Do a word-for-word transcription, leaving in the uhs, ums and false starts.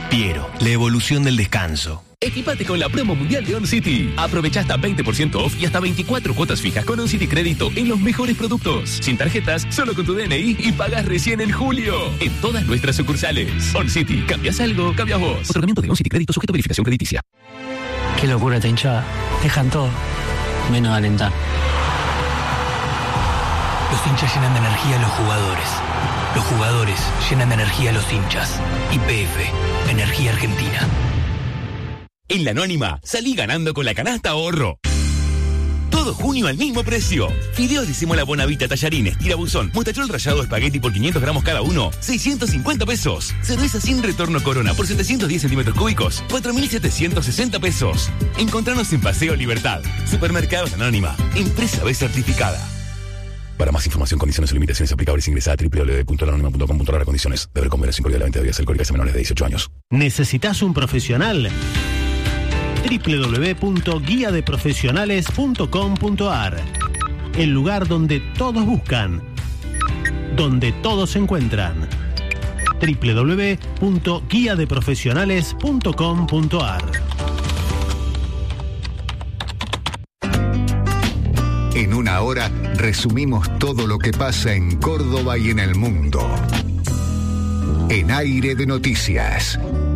Piero, la evolución del descanso. Equipate con la promo mundial de OnCity. Aprovecha hasta veinte por ciento off y hasta veinticuatro cuotas fijas con OnCity Crédito en los mejores productos. Sin tarjetas, solo con tu D N I y pagas recién en julio. En todas nuestras sucursales. OnCity. ¿Cambias algo? Cambias vos. Otorgamiento de OnCity Crédito sujeto a verificación crediticia. Qué locura esta hinchada. Dejan todo, menos alentar. Los hinchas llenan de energía a los jugadores. Los jugadores llenan de energía a los hinchas. Y P F, Energía Argentina. En la Anónima, salí ganando con la canasta ahorro. Todo junio al mismo precio. Fideos de Simola Bonavita, tallarines, tirabuzón, mostachol rallado, espagueti por quinientos gramos cada uno, seiscientos cincuenta pesos. Cerveza sin retorno Corona por setecientos diez centímetros cúbicos, cuatro mil setecientos sesenta pesos. Encontranos en Paseo Libertad. Supermercados Anónima. Empresa B certificada. Para más información, condiciones y limitaciones aplicables, ingresa a doble u doble u doble u punto la anónima punto com punto a r. Condiciones. Deber convenios incluida la venta de bebidas alcohólicas a menores de dieciocho años. ¿Necesitas un profesional? doble u doble u doble u punto guía de profesionales punto com punto a r. El lugar donde todos buscan, donde todos se encuentran. doble u doble u doble u punto guía de profesionales punto com punto a r. En una hora resumimos todo lo que pasa en Córdoba y en el mundo. En Aire de Noticias.